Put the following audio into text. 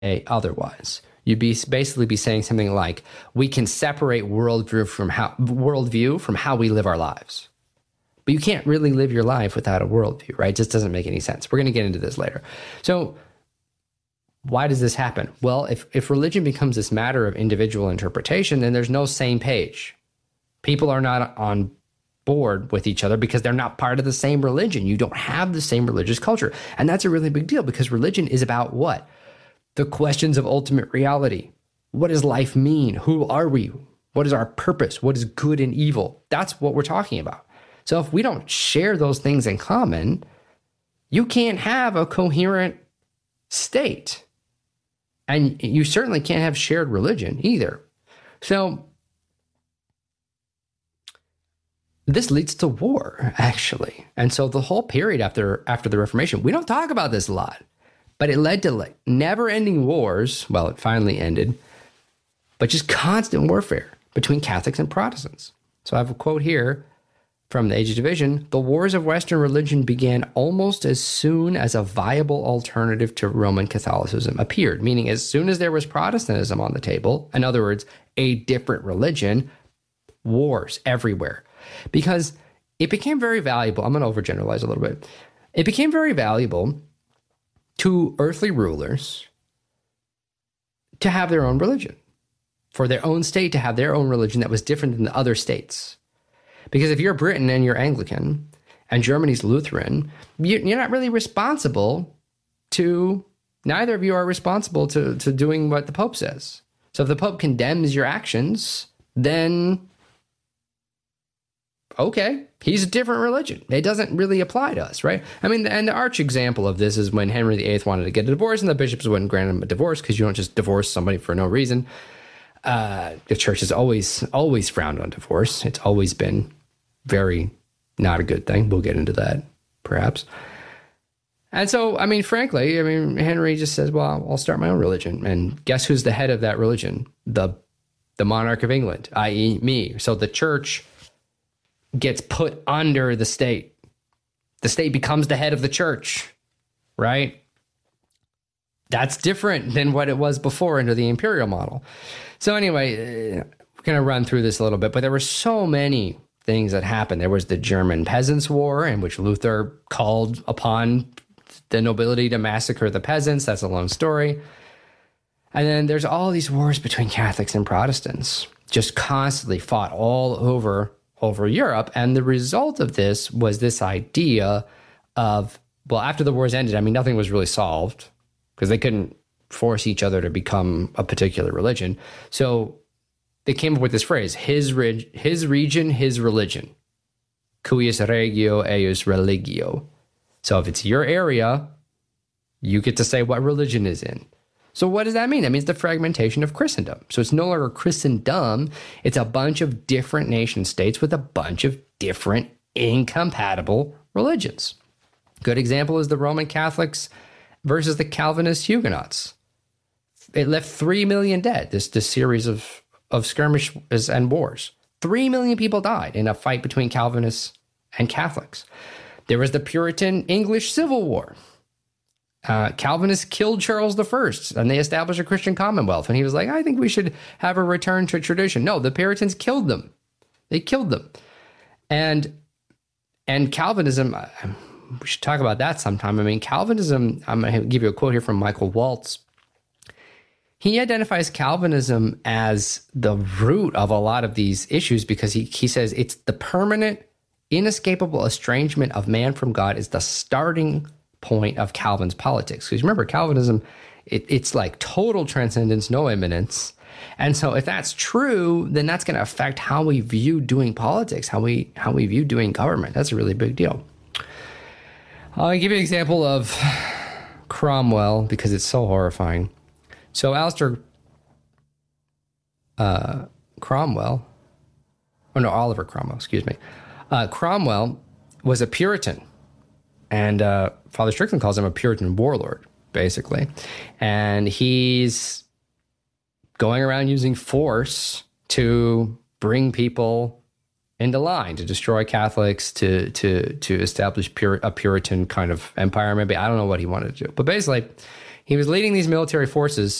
otherwise. You'd basically be saying something like, we can separate worldview from how we live our lives. But you can't really live your life without a worldview, right? It just doesn't make any sense. We're going to get into this later. So why does this happen? Well, if religion becomes this matter of individual interpretation, then there's no same page. People are not on board with each other because they're not part of the same religion. You don't have the same religious culture. And that's a really big deal because religion is about what? The questions of ultimate reality. What does life mean? Who are we? What is our purpose? What is good and evil? That's what we're talking about. So if we don't share those things in common, you can't have a coherent state. And you certainly can't have shared religion either. So this leads to war, actually. And so the whole period after the Reformation, we don't talk about this a lot, but it led to like never-ending wars. Well, it finally ended, but just constant warfare between Catholics and Protestants. So I have a quote here from the Age of Division. The wars of Western religion began almost as soon as a viable alternative to Roman Catholicism appeared, meaning as soon as there was Protestantism on the table, in other words, a different religion, wars everywhere. Because it became very valuable. I'm going to overgeneralize a little bit. It became very valuable to earthly rulers to have their own religion, for their own state to have their own religion that was different than the other states. Because if you're Britain and you're Anglican and Germany's Lutheran, you're not really responsible to, neither of you are responsible to doing what the Pope says. So if the Pope condemns your actions, then okay, he's a different religion. It doesn't really apply to us, right? I mean, and the arch example of this is when Henry VIII wanted to get a divorce and the bishops wouldn't grant him a divorce because you don't just divorce somebody for no reason. The church has always frowned on divorce. It's always been very not a good thing. We'll get into that, perhaps. And so, I mean, frankly, Henry just says, well, I'll start my own religion. And guess who's the head of that religion? The monarch of England, i.e. me. So the church gets put under the state. The state becomes the head of the church, right? That's different than what it was before under the imperial model. So anyway, we're going to run through this a little bit, but there were so many things that happened. There was the German Peasants' War, in which Luther called upon the nobility to massacre the peasants. That's a long story. And then there's all these wars between Catholics and Protestants, just constantly fought all over Europe. And the result of this was this idea of, well, after the wars ended, nothing was really solved because they couldn't force each other to become a particular religion. So they came up with this phrase, his region, his religion. Cuius regio, eius religio. So if it's your area, you get to say what religion is in. So what does that mean? That means the fragmentation of Christendom. So it's no longer Christendom. It's a bunch of different nation states with a bunch of different incompatible religions. Good example is the Roman Catholics versus the Calvinist Huguenots. It left 3 million dead, this series of skirmishes and wars. 3 million people died in a fight between Calvinists and Catholics. There was the Puritan English Civil War. Calvinists killed Charles I, and they established a Christian Commonwealth. And he was like, I think we should have a return to tradition. No, the Puritans killed them. They killed them. And Calvinism, we should talk about that sometime. Calvinism, I'm going to give you a quote here from Michael Waltz. He identifies Calvinism as the root of a lot of these issues because he says it's the permanent, inescapable estrangement of man from God is the starting point of Calvin's politics. Because remember, Calvinism, it's like total transcendence, no immanence. And so if that's true, then that's going to affect how we view doing politics, how we view doing government. That's a really big deal. I'll give you an example of Cromwell because it's so horrifying. So Oliver Cromwell, excuse me. Cromwell was a Puritan. And Father Strickland calls him a Puritan warlord, basically. And he's going around using force to bring people into line, to destroy Catholics, to establish a Puritan kind of empire. Maybe I don't know what he wanted to do. But basically, he was leading these military forces